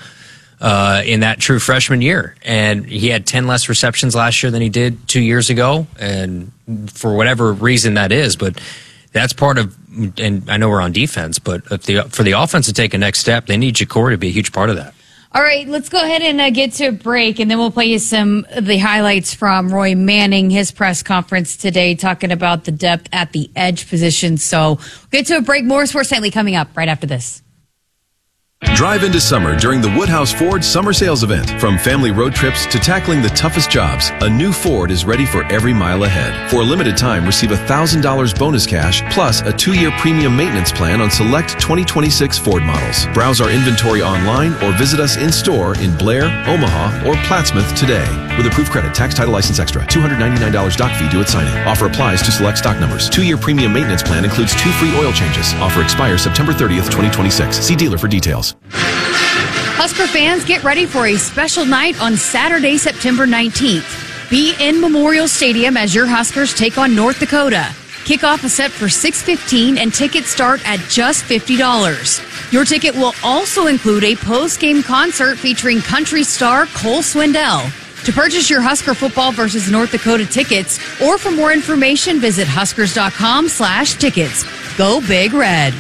uh, in that true freshman year. And he had ten less receptions last year than he did two years ago. And for whatever reason that is, but that's part of, and I know we're on defense, but if the, for the offense to take a next step, they need Ja'Cory to be a huge part of that. All right, let's go ahead and uh, get to a break, and then we'll play you some of the highlights from Roy Manning, his press conference today, talking about the depth at the edge position. So we'll get to a break. More Sports Nightly coming up right after this. Drive into summer during the Woodhouse Ford Summer Sales Event. From family road trips to tackling the toughest jobs, a new Ford is ready for every mile ahead. For a limited time, receive one thousand dollars bonus cash plus a two-year premium maintenance plan on select twenty twenty-six Ford models. Browse our inventory online or visit us in-store in Blair, Omaha, or Plattsmouth today. With approved credit, tax, title, license extra, two hundred ninety-nine dollars doc fee due at signing. Offer applies to select stock numbers. Two-year premium maintenance plan includes two free oil changes. Offer expires September thirtieth, twenty twenty-six. See dealer for details. Husker fans, get ready for a special night on Saturday, September nineteenth. Be in Memorial Stadium as your Huskers take on North Dakota. Kickoff is set for six fifteen and tickets start at just fifty dollars. Your ticket will also include a post-game concert featuring country star Cole Swindell. To purchase your Husker football versus North Dakota tickets, or for more information, visit huskers.com slash tickets. Go Big Red.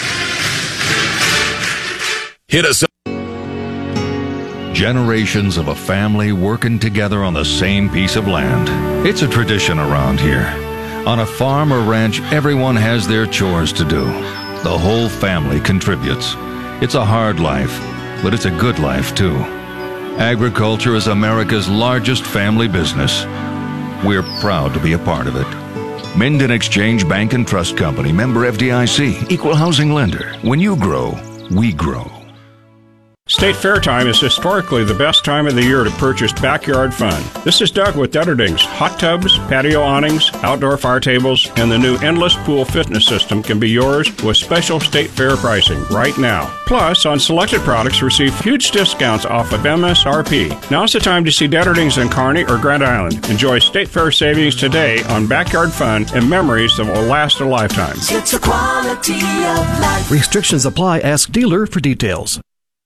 Hit us up. Generations of a family working together on the same piece of land. It's a tradition around here. On a farm or ranch, everyone has their chores to do. The whole family contributes. It's a hard life, but it's a good life too. Agriculture is America's largest family business. We're proud to be a part of it. Minden Exchange Bank and Trust Company, member F D I C, equal housing lender. When you grow, we grow. State Fair time is historically the best time of the year to purchase backyard fun. This is Doug with Dutterdings. Hot tubs, patio awnings, outdoor fire tables, and the new Endless Pool fitness system can be yours with special State Fair pricing right now. Plus, on selected products, receive huge discounts off of M S R P. Now's the time to see Dutterdings in Kearney or Grand Island. Enjoy State Fair savings today on backyard fun and memories that will last a lifetime. It's a quality of life. Restrictions apply. Ask dealer for details.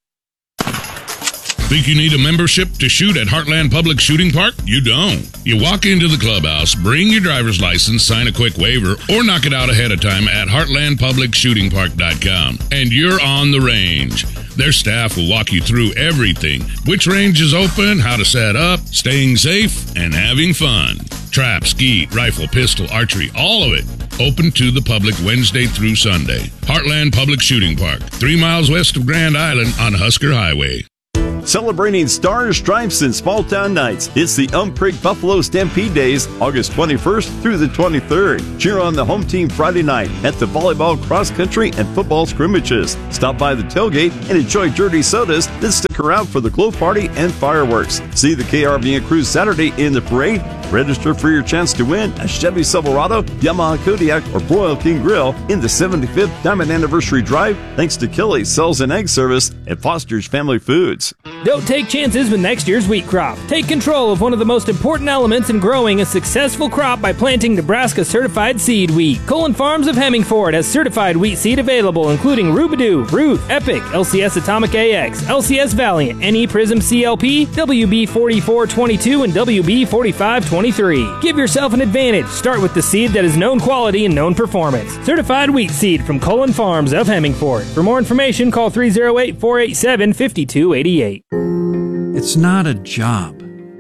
Think you need a membership to shoot at Heartland Public Shooting Park? You don't. You walk into the clubhouse, bring your driver's license, sign a quick waiver, or knock it out ahead of time at heartland public shooting park dot com, and you're on the range. Their staff will walk you through everything. Which range is open, how to set up, staying safe, and having fun. Trap, skeet, rifle, pistol, archery, all of it. Open to the public Wednesday through Sunday. Heartland Public Shooting Park, three miles west of Grand Island on Husker Highway. Celebrating Stars, Stripes, and Small Town Nights. It's the Elm Creek Buffalo Stampede Days, August twenty-first through the twenty-third. Cheer on the home team Friday night at the volleyball, cross country, and football scrimmages. Stop by the tailgate and enjoy dirty sodas, then stick around for the glow party and fireworks. See the K R V N Crew Saturday in the parade. Register for your chance to win a Chevy Silverado, Yamaha Kodiak, or Broil King Grill in the seventy-fifth Diamond Anniversary Drive, thanks to Kelly's Sales and Egg Service at Foster's Family Foods. Don't take chances with next year's wheat crop. Take control of one of the most important elements in growing a successful crop by planting Nebraska certified seed wheat. Colin Farms of Hemmingford has certified wheat seed available, including Rubidoo, Ruth, Epic, L C S Atomic A X, L C S Valiant, N E Prism C L P, W B forty-four twenty-two, and W B forty-five twenty-three. Give yourself an advantage. Start with the seed that is known quality and known performance. Certified wheat seed from Colin Farms of Hemmingford. For more information, call three oh eight, four eight seven, five two eight eight. It's not a job.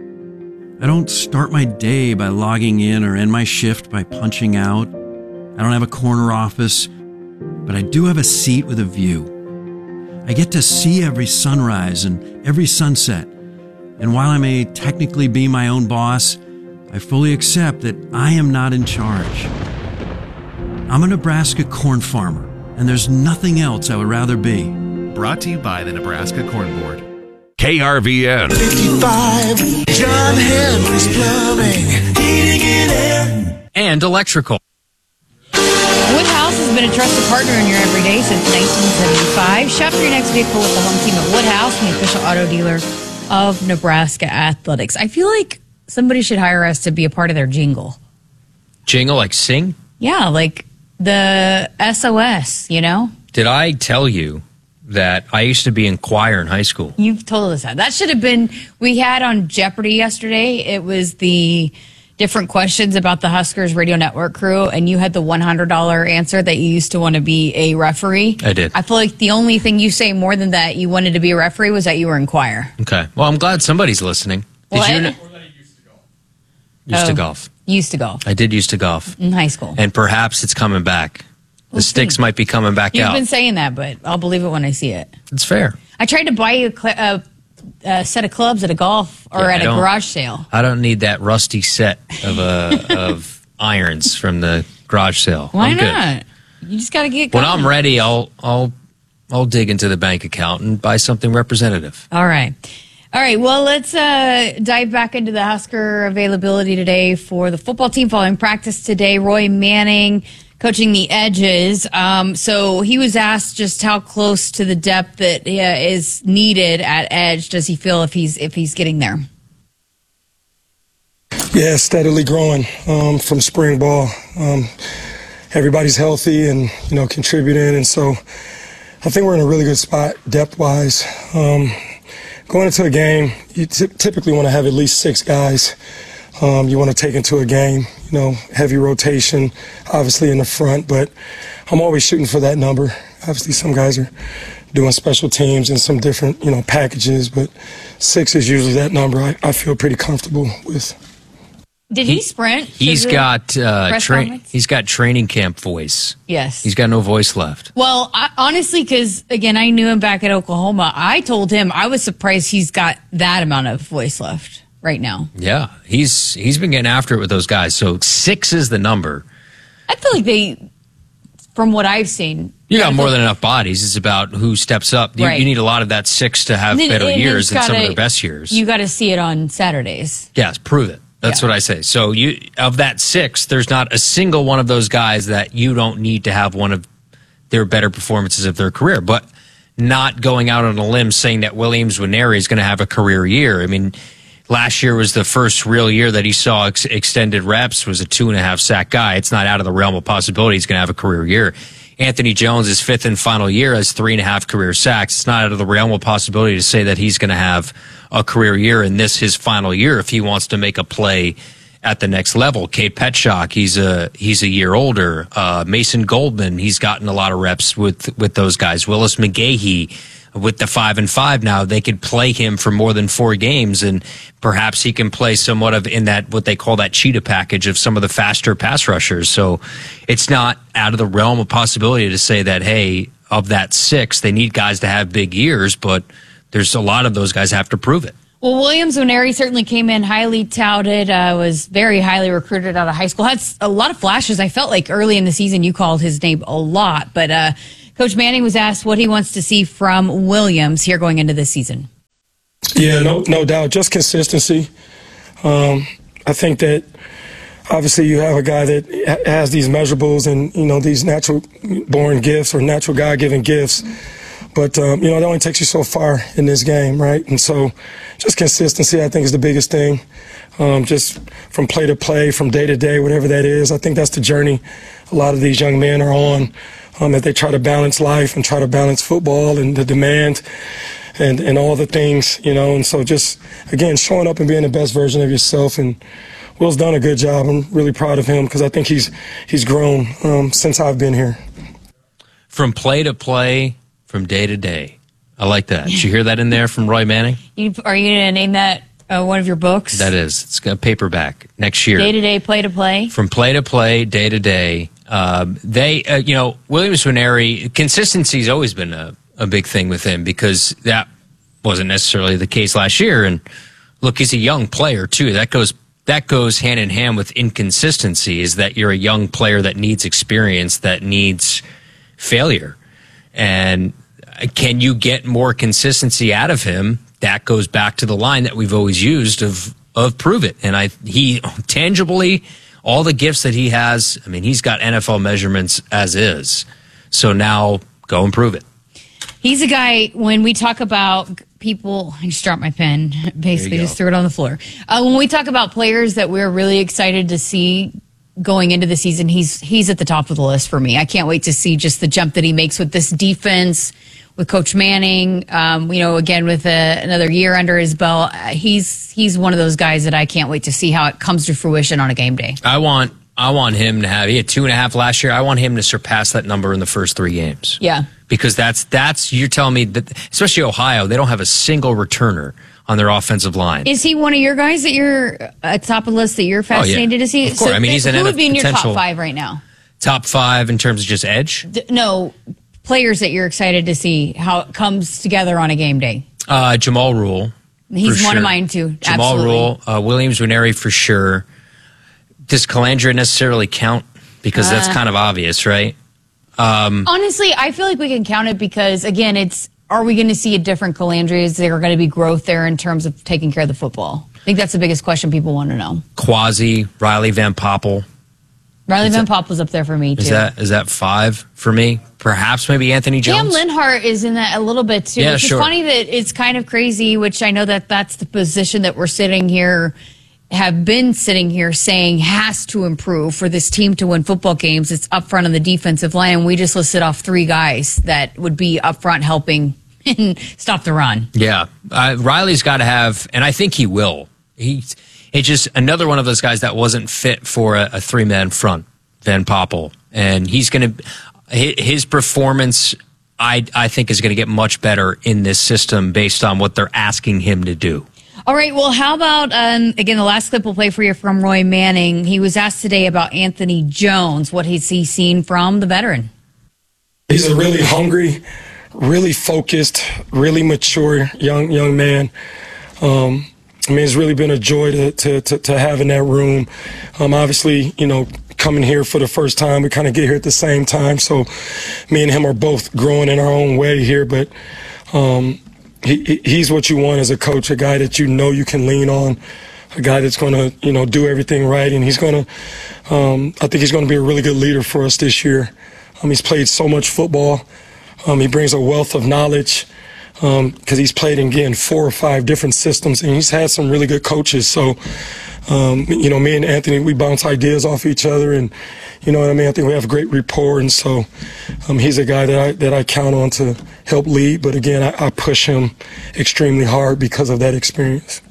I don't start my day by logging in or end my shift by punching out. I don't have a corner office, but I do have a seat with a view. I get to see every sunrise and every sunset. And while I may technically be my own boss, I fully accept that I am not in charge. I'm a Nebraska corn farmer, and there's nothing else I would rather be. Brought to you by the Nebraska Corn Board. K R V N. fifty-five, John Henry's Plumbing, heating and air. And electrical. Woodhouse has been a trusted partner in your everyday since nineteen seventy-five. Shop for your next vehicle with the home team at Woodhouse, the official auto dealer of Nebraska Athletics. I feel like somebody should hire us to be a part of their jingle. Jingle, like sing? Yeah, like the S O S, you know? Did I tell you that I used to be in choir in high school? You've told us that. That should have been, we had on Jeopardy yesterday, it was the different questions about the Huskers Radio Network crew, and you had the one hundred dollars answer that you used to want to be a referee. I did. I feel like the only thing you say more than that you wanted to be a referee was that you were in choir. Okay. Well, I'm glad somebody's listening. Did Well, you I- know? Used Oh. to golf. Used to golf I did used to golf. in high school. And perhaps it's coming back. The we'll sticks see. might be coming back You've out. You've been saying that, but I'll believe it when I see it. It's fair. I tried to buy you a, a, a set of clubs at a golf or yeah, at a garage sale. I don't need that rusty set of uh, of irons from the garage sale. Why I'm not? Good. You just got to get going. When I'm ready, I'll I'll I'll dig into the bank account and buy something representative. All right. All right, well, let's uh, dive back into the Husker availability today for the football team following practice today. Roy Manning coaching the edges. Um, so he was asked just how close to the depth that uh, is needed at edge does he feel if he's if he's getting there? Yeah, steadily growing um, from spring ball. Um, everybody's healthy and, you know, contributing. And so I think we're in a really good spot depth-wise. Um, Going into a game, you t- typically want to have at least six guys um, you want to take into a game. You know, heavy rotation, obviously in the front, but I'm always shooting for that number. Obviously, some guys are doing special teams and some different, you know, packages, but six is usually that number I, I feel pretty comfortable with. Did he, he sprint? He's got uh, tra- he's got training camp voice. Yes. He's got no voice left. Well, I, honestly, because, again, I knew him back at Oklahoma. I told him I was surprised he's got that amount of voice left right now. Yeah. He's he's been getting after it with those guys. So six is the number. I feel like they, from what I've seen. You got more than enough bodies. It's about who steps up. You, right. you need a lot of that six to have and better and years than gotta, some of their best years. You got to see it on Saturdays. Yes, prove it. That's yeah. what I say. So you of that six, there's not a single one of those guys that you don't need to have one of their better performances of their career. But not going out on a limb saying that Williams Nwaneri is going to have a career year. I mean, last year was the first real year that he saw ex- extended reps, was a two and a half sack guy. It's not out of the realm of possibility he's going to have a career year. Anthony Jones, his fifth and final year, has three and a half career sacks. It's not out of the realm of possibility to say that he's going to have a career year in this his final year if he wants to make a play at the next level. Cade Petschak, he's a he's a year older. Uh, Mason Goldman, he's gotten a lot of reps with with those guys. Willis McGahee, with the five and five now, they could play him for more than four games, and perhaps he can play somewhat of in that what they call that cheetah package of some of the faster pass rushers. So it's not out of the realm of possibility to say that, hey, of that six, they need guys to have big years, but there's a lot of those guys have to prove it. Well, Williams Nwaneri certainly came in highly touted, uh, was very highly recruited out of high school, had a lot of flashes. I felt like early in the season you called his name a lot, but uh, Coach Manning was asked what he wants to see from Williams here going into this season. Yeah, no, no doubt. Just consistency. Um, I think that obviously you have a guy that has these measurables and, you know, these natural born gifts or natural God-given gifts. But, um, you know, it only takes you so far in this game, right? And so just consistency, I think, is the biggest thing. Um, just from play to play, from day to day, whatever that is. I think that's the journey a lot of these young men are on, um, that they try to balance life and try to balance football and the demand and, and all the things, you know. And so just, again, showing up and being the best version of yourself. And Will's done a good job. I'm really proud of him because I think he's, he's grown um, since I've been here. From play to play, from day to day. I like that. Did you hear that in there from Roy Manning? You, are you going to name that uh, one of your books? That is. It's got paperback next year. Day to day, play to play. From play to play, day to day. Um, they, uh, you know, Williams Nwaneri, consistency's always been a, a big thing with him because that wasn't necessarily the case last year. And look, he's a young player too. That goes that goes hand in hand with inconsistency. Is that you're a young player that needs experience, that needs failure, and can you get more consistency out of him? That goes back to the line that we've always used of of prove it. And I he tangibly, all the gifts that he has, I mean, he's got N F L measurements as is. So now go and prove it. He's a guy, when we talk about people, I just dropped my pen, basically just threw it on the floor. Uh, when we talk about players that we're really excited to see going into the season, he's he's at the top of the list for me. I can't wait to see just the jump that he makes with this defense, with Coach Manning, um, you know, again, with a, another year under his belt. Uh, he's he's one of those guys that I can't wait to see how it comes to fruition on a game day. I want I want him to have, he had two and a half last year. I want him to surpass that number in the first three games. Yeah. Because that's, that's you're telling me that, especially Ohio, they don't have a single returner on their offensive line. Is he one of your guys that you're at top of the list that you're fascinated oh, yeah. to see? Of course. So I mean, he's an who would be in your potential, top five right now? Top five in terms of just edge? D- no, players that you're excited to see how it comes together on a game day. Uh, Jamal Rule. He's one sure. of mine, too. Jamal Absolutely. Rule, uh, Williams Nwaneri for sure. Does Calandra necessarily count? Because that's Uh, kind of obvious, right? Um, Honestly, I feel like we can count it because, again, it's are we going to see a different Calandra? Is there going to be growth there in terms of taking care of the football? I think that's the biggest question people want to know. Quasi, Riley Van Poppel. Riley Is Van that- Pop was up there for me, too. Is that is that five for me? Perhaps maybe Anthony Cam Jones? Linhart is in that a little bit, too. Yeah, Which sure. is funny that it's kind of crazy, which I know that that's the position that we're sitting here, have been sitting here saying has to improve for this team to win football games. It's up front on the defensive line. We just listed off three guys that would be up front helping and stop the run. Yeah, uh, Riley's got to have, and I think he will. He's it's just another one of those guys that wasn't fit for a, a three man front, Van Poppel, and he's going to his performance. I I think is going to get much better in this system based on what they're asking him to do. All right, well, how about, um, again, the last clip we'll play for you from Roy Manning. He was asked today about Anthony Jones. What has he seen from the veteran? He's a really hungry, really focused, really mature young young man. Um, I mean, it's really been a joy to to to, to have in that room. Um, obviously, you know, coming here for the first time, we kind of get here at the same time. So, me and him are both growing in our own way here. But um, he he's what you want as a coach, a guy that you know you can lean on, a guy that's going to you know do everything right, and he's going to. Um, I think he's going to be a really good leader for us this year. Um, he's played so much football. Um, he brings a wealth of knowledge because um, he's played in, again, four or five different systems, and he's had some really good coaches. So, um, you know, me and Anthony, we bounce ideas off each other, and, you know what I mean? I think we have great rapport, and so um, he's a guy that I, that I count on to help lead. But, again, I, I push him extremely hard because of that experience.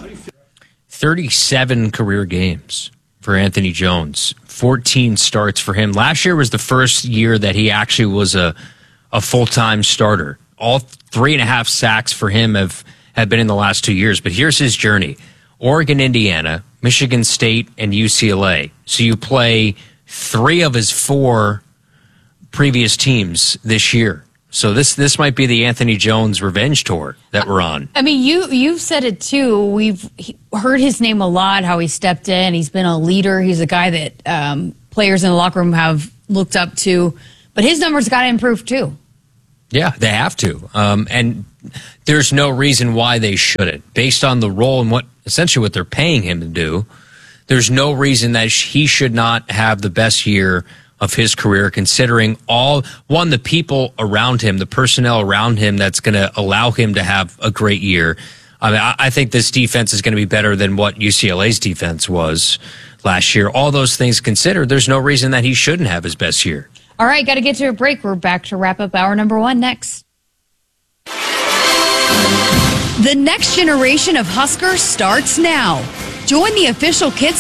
thirty-seven career games for Anthony Jones, fourteen starts for him. Last year was the first year that he actually was a, a full-time starter. All three and a half sacks for him have, have been in the last two years. But here's his journey. Oregon, Indiana, Michigan State, and U C L A. So you play three of his four previous teams this year. So this this might be the Anthony Jones revenge tour that we're on. I mean, you, you've said it, too. We've he- heard his name a lot, how he stepped in. He's been a leader. He's a guy that um, players in the locker room have looked up to. But his numbers got to improve, too. Yeah, they have to. Um, and there's no reason why they shouldn't. Based on the role and what essentially what they're paying him to do, there's no reason that he should not have the best year of his career, considering all, one, the people around him, the personnel around him that's going to allow him to have a great year. I mean, I, I think this defense is going to be better than what U C L A's defense was last year. All those things considered, there's no reason that he shouldn't have his best year. All right, got to get to a break. We're back to wrap up hour number one next. The next generation of Huskers starts now. Join the official Kids